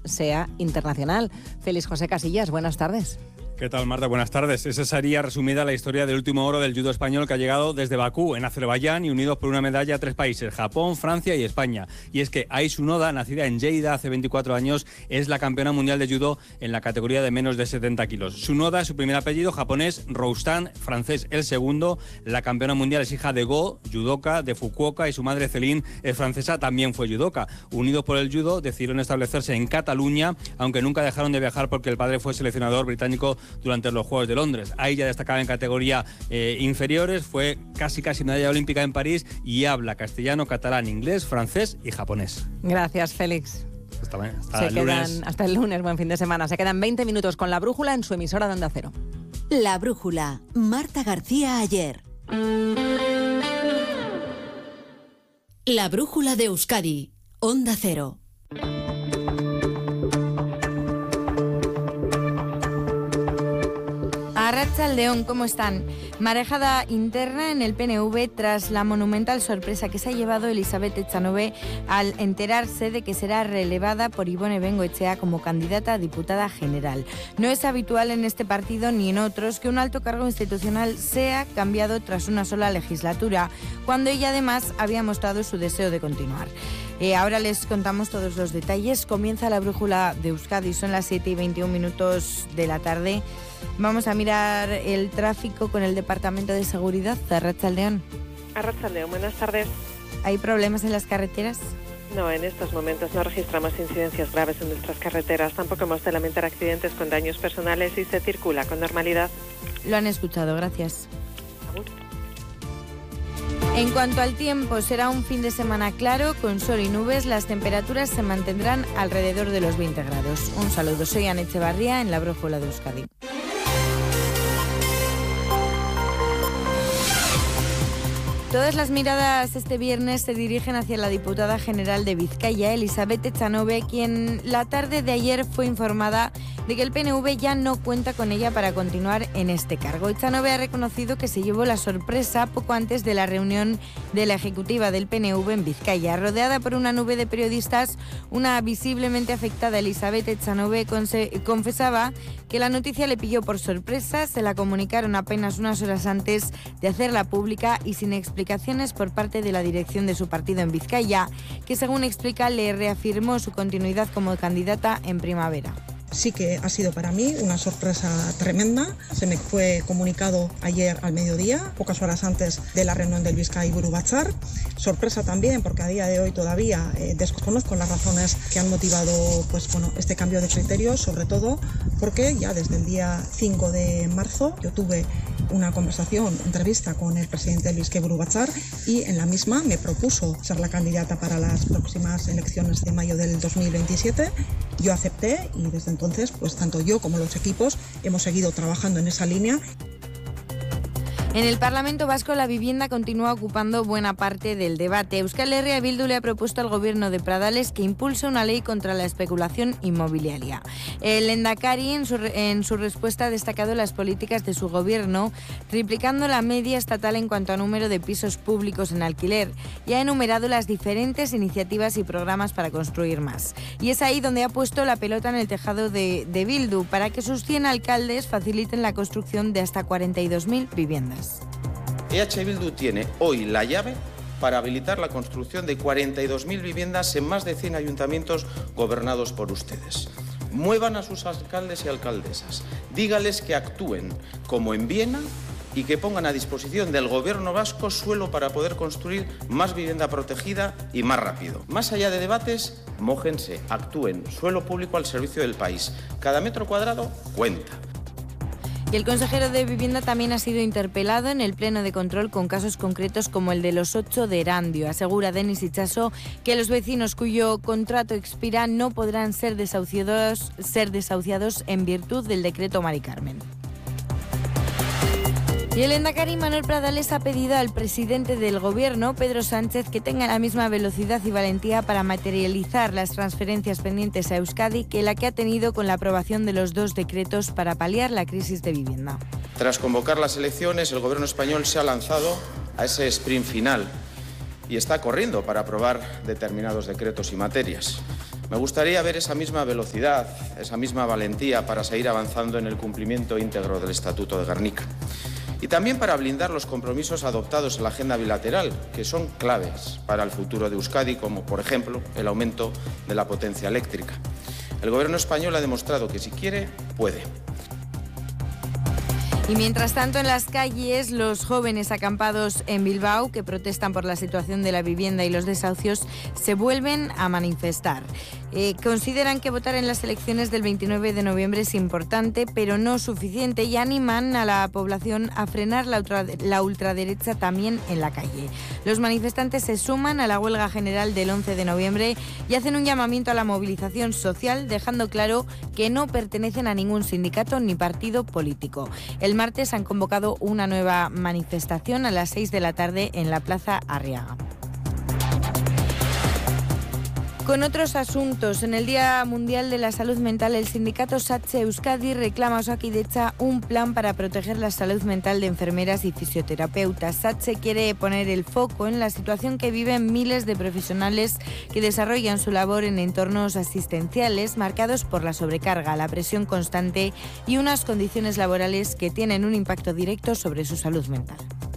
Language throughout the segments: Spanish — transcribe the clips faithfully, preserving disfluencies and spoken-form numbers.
sea internacional. Félix José Casillas, buenas tardes. ¿Qué tal, Marta? Buenas tardes. Esa sería resumida la historia del último oro del judo español que ha llegado desde Bakú, en Azerbaiyán, y unidos por una medalla a tres países, Japón, Francia y España. Y es que Ai Tsunoda, nacida en Lleida hace veinticuatro años, es la campeona mundial de judo en la categoría de menos de setenta kilos. Tsunoda es su primer apellido, japonés, Roustan, francés el segundo. La campeona mundial es hija de Go, judoka de Fukuoka, y su madre Celine es francesa, también fue judoka. Unidos por el judo, decidieron establecerse en Cataluña, aunque nunca dejaron de viajar porque el padre fue seleccionador británico durante los Juegos de Londres. Ahí ya destacaba en categoría eh, inferiores, fue casi casi medalla olímpica en París y habla castellano, catalán, inglés, francés y japonés. Gracias, Félix. Hasta, hasta Se el quedan, lunes. hasta el lunes, buen fin de semana. Se quedan veinte minutos con La Brújula en su emisora de Onda Cero. La Brújula, Marta García Ayer. La Brújula de Euskadi, Onda Cero. Arratsaldeon, ¿cómo están? Marejada interna en el P N V tras la monumental sorpresa que se ha llevado Elizabeth Echanove al enterarse de que será relevada por Ibone Bengoechea como candidata a diputada general. No es habitual en este partido ni en otros que un alto cargo institucional sea cambiado tras una sola legislatura, cuando ella además había mostrado su deseo de continuar. Eh, ahora les contamos todos los detalles. Comienza La Brújula de Euskadi, son las siete y veintiún minutos de la tarde. Vamos a mirar el tráfico con el Departamento de Seguridad. Arratsaldeon. Arratsaldeon, buenas tardes. ¿Hay problemas en las carreteras? No, en estos momentos no registramos incidencias graves en nuestras carreteras. Tampoco hemos de lamentar accidentes con daños personales y se circula con normalidad. Lo han escuchado, gracias. En cuanto al tiempo, será un fin de semana claro, con sol y nubes. Las temperaturas se mantendrán alrededor de los veinte grados. Un saludo, soy Ana Echevarría en La Brújula de Euskadi. Todas las miradas este viernes se dirigen hacia la diputada general de Vizcaya, Elizabeth Echanove, quien la tarde de ayer fue informada de que el P N V ya no cuenta con ella para continuar en este cargo. Echanove ha reconocido que se llevó la sorpresa poco antes de la reunión de la ejecutiva del P N V en Vizcaya. Rodeada por una nube de periodistas, una visiblemente afectada Elizabeth Echanove confesaba que la noticia le pilló por sorpresa, se la comunicaron apenas unas horas antes de hacerla pública y sin explicaciones por parte de la dirección de su partido en Vizcaya, que según explica le reafirmó su continuidad como candidata en primavera. Sí que ha sido para mí una sorpresa tremenda. Se me fue comunicado ayer al mediodía, pocas horas antes de la reunión del Bizkai Buru Batzar. Sorpresa también porque a día de hoy todavía eh, desconozco las razones que han motivado pues, bueno, este cambio de criterios, sobre todo porque ya desde el día cinco de marzo yo tuve una conversación, entrevista con el presidente del Bizkai Buru Batzar y en la misma me propuso ser la candidata para las próximas elecciones de mayo del dos mil veintisiete. Yo acepté y desde entonces Entonces, pues tanto yo como los equipos hemos seguido trabajando en esa línea. En el Parlamento Vasco la vivienda continúa ocupando buena parte del debate. Euskal Herria Bildu le ha propuesto al gobierno de Pradales que impulse una ley contra la especulación inmobiliaria. El Lehendakari en su, en su respuesta ha destacado las políticas de su gobierno, triplicando la media estatal en cuanto a número de pisos públicos en alquiler, y ha enumerado las diferentes iniciativas y programas para construir más. Y es ahí donde ha puesto la pelota en el tejado de, de Bildu para que sus cien alcaldes faciliten la construcción de hasta cuarenta y dos mil viviendas. E H Bildu tiene hoy la llave para habilitar la construcción de cuarenta y dos mil viviendas en más de cien ayuntamientos gobernados por ustedes. Muevan a sus alcaldes y alcaldesas, dígales que actúen como en Viena y que pongan a disposición del gobierno vasco suelo para poder construir más vivienda protegida y más rápido. Más allá de debates, mójense, actúen, suelo público al servicio del país. Cada metro cuadrado cuenta. Y el consejero de Vivienda también ha sido interpelado en el pleno de control con casos concretos como el de los ocho de Erandio. Asegura Denis Itxaso que los vecinos cuyo contrato expira no podrán ser desahuciados, ser desahuciados en virtud del decreto Mari Carmen. Y el Lehendakari Manuel Pradales ha pedido al presidente del Gobierno, Pedro Sánchez, que tenga la misma velocidad y valentía para materializar las transferencias pendientes a Euskadi que la que ha tenido con la aprobación de los dos decretos para paliar la crisis de vivienda. Tras convocar las elecciones, el Gobierno español se ha lanzado a ese sprint final y está corriendo para aprobar determinados decretos y materias. Me gustaría ver esa misma velocidad, esa misma valentía para seguir avanzando en el cumplimiento íntegro del Estatuto de Gernika. Y también para blindar los compromisos adoptados en la agenda bilateral, que son claves para el futuro de Euskadi, como por ejemplo el aumento de la potencia eléctrica. El Gobierno español ha demostrado que si quiere, puede. Y mientras tanto, en las calles, los jóvenes acampados en Bilbao, que protestan por la situación de la vivienda y los desahucios, se vuelven a manifestar. Eh, consideran que votar en las elecciones del veintinueve de noviembre es importante, pero no suficiente, y animan a la población a frenar la, ultra, la ultraderecha también en la calle. Los manifestantes se suman a la huelga general del once de noviembre y hacen un llamamiento a la movilización social, dejando claro que no pertenecen a ningún sindicato ni partido político. El martes han convocado una nueva manifestación a las seis de la tarde en la Plaza Arriaga. Con otros asuntos, en el Día Mundial de la Salud Mental, el sindicato SATSE Euskadi reclama a Osakidetza un plan para proteger la salud mental de enfermeras y fisioterapeutas. SATSE quiere poner el foco en la situación que viven miles de profesionales que desarrollan su labor en entornos asistenciales marcados por la sobrecarga, la presión constante y unas condiciones laborales que tienen un impacto directo sobre su salud mental.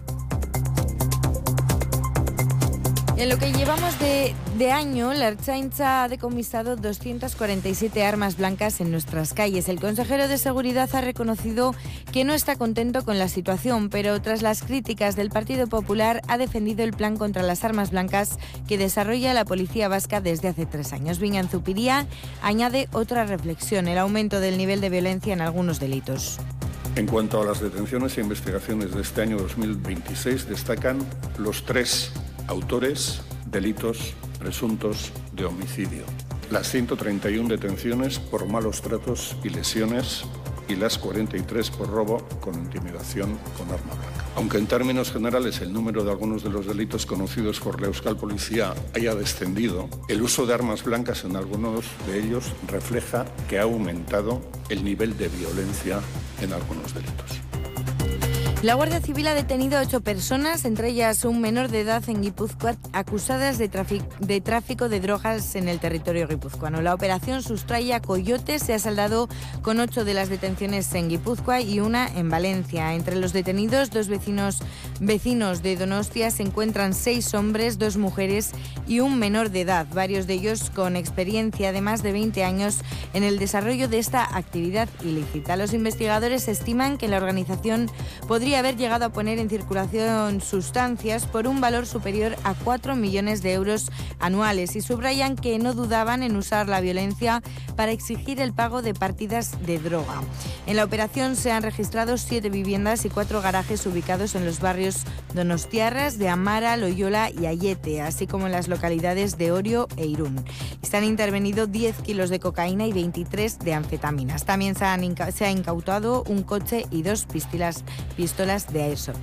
En lo que llevamos de, de año, la Ertzaintza ha decomisado doscientas cuarenta y siete armas blancas en nuestras calles. El consejero de Seguridad ha reconocido que no está contento con la situación, pero tras las críticas del Partido Popular ha defendido el plan contra las armas blancas que desarrolla la Policía Vasca desde hace tres años. Viñan Zupiría añade otra reflexión, el aumento del nivel de violencia en algunos delitos. En cuanto a las detenciones e investigaciones de este año dos mil veintiséis, destacan los tres autores, delitos presuntos de homicidio, las ciento treinta y una detenciones por malos tratos y lesiones y las cuarenta y tres por robo con intimidación con arma blanca. Aunque en términos generales el número de algunos de los delitos conocidos por la Euskal Policía haya descendido, el uso de armas blancas en algunos de ellos refleja que ha aumentado el nivel de violencia en algunos delitos. La Guardia Civil ha detenido a ocho personas, entre ellas un menor de edad en Guipúzcoa, acusadas de, de tráfico de drogas en el territorio guipuzcoano. La operación Sustraya Coyote se ha saldado con ocho de las detenciones en Guipúzcoa y una en Valencia. Entre los detenidos, dos vecinos, vecinos de Donostia, se encuentran seis hombres, dos mujeres y un menor de edad, varios de ellos con experiencia de más de veinte años en el desarrollo de esta actividad ilícita. Los investigadores estiman que la organización podría haber llegado a poner en circulación sustancias por un valor superior a cuatro millones de euros anuales y subrayan que no dudaban en usar la violencia para exigir el pago de partidas de droga. En la operación se han registrado siete viviendas y cuatro garajes ubicados en los barrios donostiarras de Amara, Loyola y Ayete, así como en las localidades de Orio e Irún. Se han intervenido diez kilos de cocaína y veintitrés de anfetaminas. También se, han inca- se ha incautado un coche y dos pistolas, pistolas de airsoft.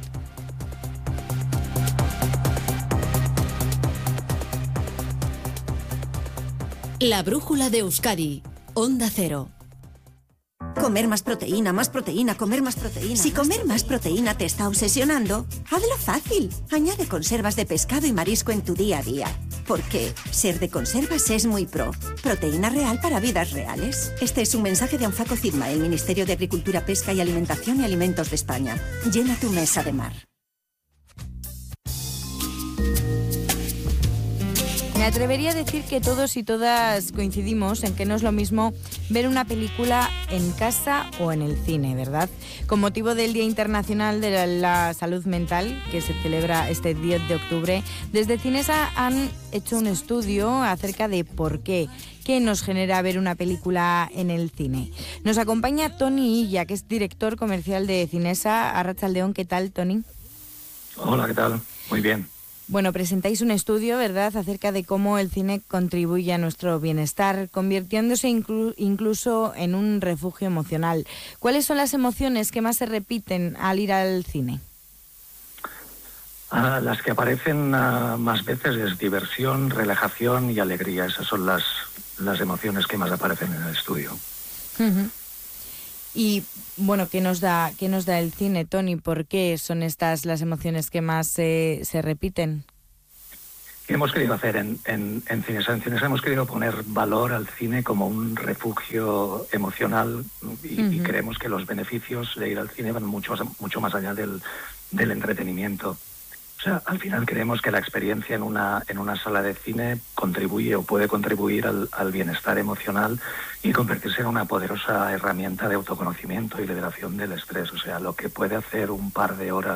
La brújula de Euskadi, Onda Cero. Comer más proteína, más proteína, comer más proteína. Si comer más proteína te está obsesionando, hazlo fácil. Añade conservas de pescado y marisco en tu día a día. Porque ser de conservas es muy pro. Proteína real para vidas reales. Este es un mensaje de Anfaco Sigma, el Ministerio de Agricultura, Pesca y Alimentación y Alimentos de España. Llena tu mesa de mar. Me atrevería a decir que todos y todas coincidimos en que no es lo mismo ver una película en casa o en el cine, ¿verdad? Con motivo del Día Internacional de la, la Salud Mental, que se celebra este diez de octubre, desde Cinesa han hecho un estudio acerca de por qué. ¿Qué nos genera ver una película en el cine? Nos acompaña Tony Illa, que es director comercial de Cinesa. Arratsaldeon, ¿qué tal, Tony? Hola, ¿qué tal? Muy bien. Bueno, presentáis un estudio, ¿verdad?, acerca de cómo el cine contribuye a nuestro bienestar, convirtiéndose inclu- incluso en un refugio emocional. ¿Cuáles son las emociones que más se repiten al ir al cine? Ah, las que aparecen uh, más veces es diversión, relajación y alegría. Esas son las, las emociones que más aparecen en el estudio. Uh-huh. Y, bueno, ¿qué nos da qué nos da el cine, Tony? ¿Por qué son estas las emociones que más se, se repiten? ¿Qué hemos querido hacer en, en, en Cinesa? En Cinesa hemos querido poner valor al cine como un refugio emocional y, uh-huh. y creemos que los beneficios de ir al cine van mucho, mucho más allá del, del entretenimiento. O sea, al final creemos que la experiencia en una, en una sala de cine contribuye o puede contribuir al, al bienestar emocional y convertirse en una poderosa herramienta de autoconocimiento y liberación del estrés. O sea, lo que puede hacer un par de horas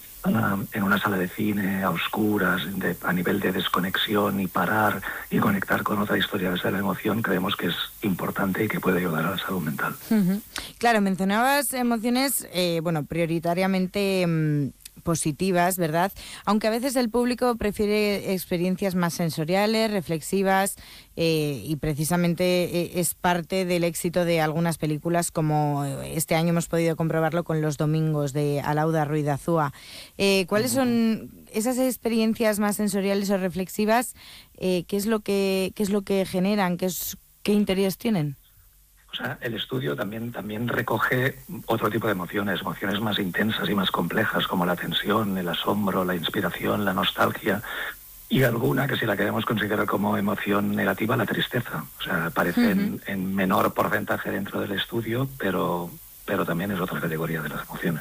en una sala de cine a oscuras, de, a nivel de desconexión y parar y conectar con otra historia de la emoción, creemos que es importante y que puede ayudar a la salud mental. Uh-huh. Claro, mencionabas emociones, eh, bueno, prioritariamente mmm, positivas, ¿verdad? Aunque a veces el público prefiere experiencias más sensoriales, reflexivas, eh, y precisamente eh, es parte del éxito de algunas películas, como este año hemos podido comprobarlo con Los Domingos de Alauda Ruiz de Azúa. Eh, ¿Cuáles son esas experiencias más sensoriales o reflexivas? Eh, ¿qué es lo que qué es lo que generan? ¿Qué es, qué interés tienen? O sea, el estudio también, también recoge otro tipo de emociones, emociones más intensas y más complejas, como la tensión, el asombro, la inspiración, la nostalgia, y alguna que si la queremos considerar como emoción negativa, la tristeza. O sea, aparece uh-huh. en, en menor porcentaje dentro del estudio, pero, pero también es otra categoría de las emociones.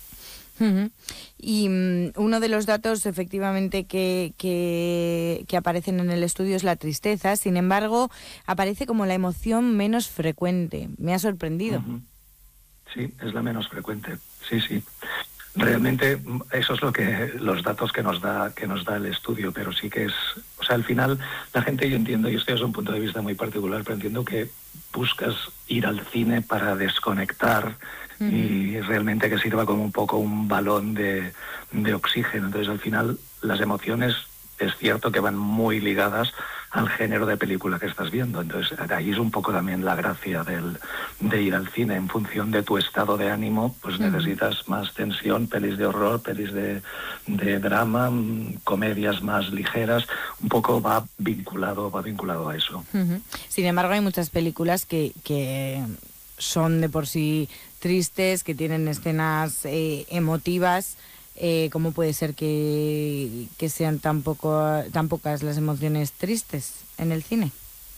Uh-huh. Y um, uno de los datos efectivamente que, que, que aparecen en el estudio es la tristeza. Sin embargo, aparece como la emoción menos frecuente. Me ha sorprendido. Uh-huh. Sí, es la menos frecuente. Sí, sí. Realmente eso es lo que los datos que nos da que nos da el estudio, pero sí que es, o sea, al final la gente, yo entiendo, y esto es un punto de vista muy particular, pero entiendo que buscas ir al cine para desconectar uh-huh. y realmente que sirva como un poco un balón de, de oxígeno. Entonces al final las emociones es cierto que van muy ligadas al género de película que estás viendo. Entonces ahí es un poco también la gracia del, de ir al cine. En función de tu estado de ánimo, pues uh-huh. necesitas más tensión, pelis de horror, pelis de, de drama, comedias más ligeras. Un poco va vinculado, va vinculado a eso. Uh-huh. Sin embargo, hay muchas películas que, que son de por sí tristes, que tienen escenas eh, emotivas. Eh, ¿Cómo puede ser que, que sean tan, poco, tan pocas las emociones tristes en el cine?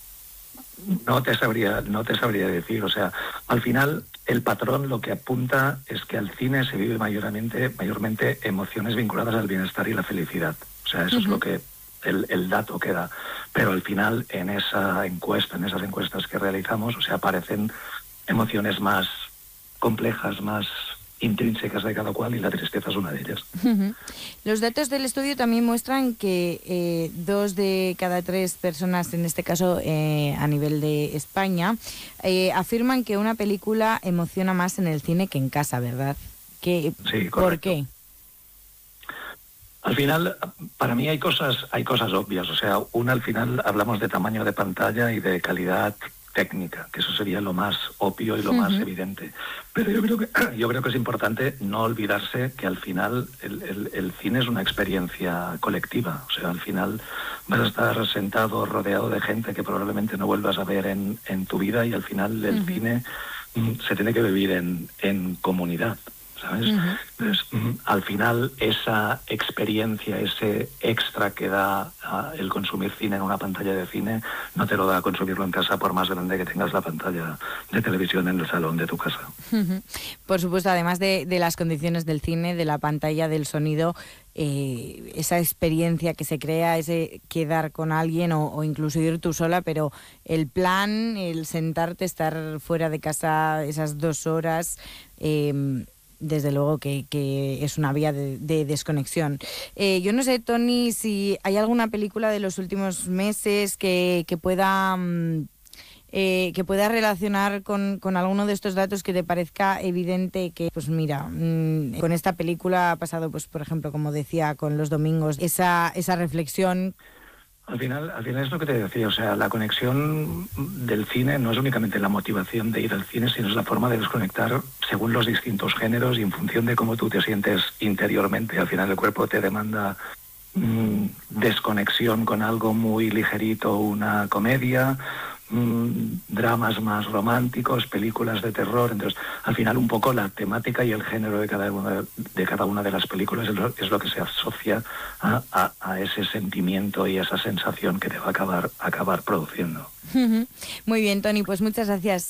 No te sabría, no te sabría decir. O sea, al final el patrón lo que apunta es que al cine se vive mayormente, mayormente emociones vinculadas al bienestar y la felicidad. O sea, eso uh-huh. es lo que el, el dato que da. Pero al final en esa encuesta, en esas encuestas que realizamos, o sea, aparecen emociones más complejas, más intrínsecas de cada cual, y la tristeza es una de ellas. Uh-huh. Los datos del estudio también muestran que eh, dos de cada tres personas, en este caso eh, a nivel de España, eh, afirman que una película emociona más en el cine que en casa, ¿verdad? ¿Qué, sí, correcto. ¿Por qué? Al final, para mí hay cosas, hay cosas obvias. O sea, una, al final hablamos de tamaño de pantalla y de calidad técnica, que eso sería lo más obvio y lo uh-huh. más evidente. Pero yo creo que yo creo que es importante no olvidarse que al final el, el, el cine es una experiencia colectiva. O sea, al final vas a estar sentado rodeado de gente que probablemente no vuelvas a ver en, en tu vida, y al final el uh-huh. cine mm, se tiene que vivir en, en comunidad, ¿sabes? Uh-huh. Entonces, mm, al final esa experiencia, ese extra que da uh, el consumir cine en una pantalla de cine, no te lo da consumirlo en casa, por más grande que tengas la pantalla de televisión en el salón de tu casa. Uh-huh. Por supuesto, además de, de las condiciones del cine, de la pantalla, del sonido, eh, esa experiencia que se crea, ese quedar con alguien o, o incluso ir tú sola, pero el plan, el sentarte, estar fuera de casa esas dos horas, eh, desde luego que, que es una vía de, de desconexión. Eh, yo no sé, Tony, si hay alguna película de los últimos meses que, que pueda eh, que pueda relacionar con, con alguno de estos datos que te parezca evidente que, pues mira, mmm, con esta película ha pasado, pues por ejemplo, como decía, con Los Domingos, esa, esa reflexión. Al final, al final es lo que te decía, o sea, la conexión del cine no es únicamente la motivación de ir al cine, sino es la forma de desconectar según los distintos géneros y en función de cómo tú te sientes interiormente. Al final el cuerpo te demanda mmm, desconexión con algo muy ligerito, una comedia, mmm, dramas más románticos, películas de terror. Entonces, al final, un poco la temática y el género de cada una de, cada una de las películas es lo, es lo que se asocia a, a, a ese sentimiento y esa sensación que te va a acabar, acabar produciendo. Muy bien, Tony, pues muchas gracias.